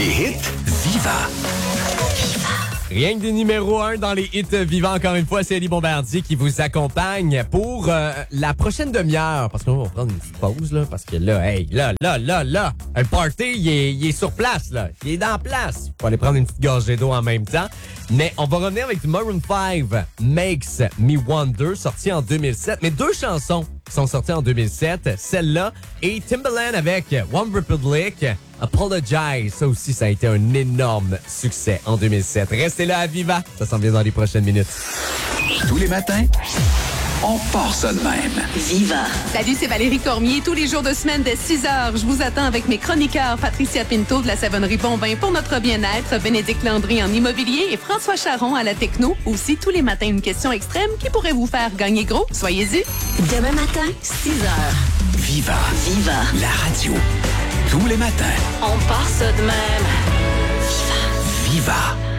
Les hits Viva. Rien que des numéros 1 dans les hits vivants. Encore une fois, c'est Elie Bombardier qui vous accompagne pour la prochaine demi-heure. Parce qu'on va prendre une petite pause, là. Parce que là, un party, il est sur place, là. Il est dans place. Faut aller prendre une petite gorgée d'eau en même temps. Mais on va revenir avec du Maroon 5, Makes Me Wonder, sorti en 2007. Mais deux chansons qui sont sorties en 2007. Celle-là et Timbaland avec One Republic, Apologize. Ça aussi, ça a été un énorme succès en 2007. Restez là à Viva. Ça s'en vient dans les prochaines minutes. Tous les matins, on part ça de même. Viva. Salut, c'est Valérie Cormier. Tous les jours de semaine dès 6h, je vous attends avec mes chroniqueurs Patricia Pinto de la Savonnerie Bombin pour notre bien-être, Bénédicte Landry en immobilier et François Charon à la techno. Aussi, tous les matins, une question extrême qui pourrait vous faire gagner gros. Soyez-y. Demain matin, 6h. Viva. Viva. La radio. Tous les matins. On part ça de même. Viva. Viva.